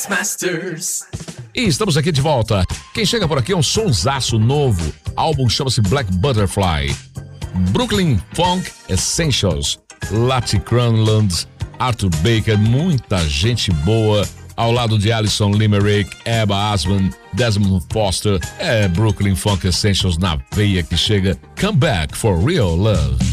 Masters. E estamos aqui de volta. Quem chega por aqui é um sonsaço novo. O álbum chama-se Black Butterfly. Brooklyn Funk Essentials. Lati Cranland, Arthur Baker, muita gente boa. Ao lado de Alison Limerick, Ebba Asman, Desmond Foster. É Brooklyn Funk Essentials na veia que chega. Come Back for Real Love.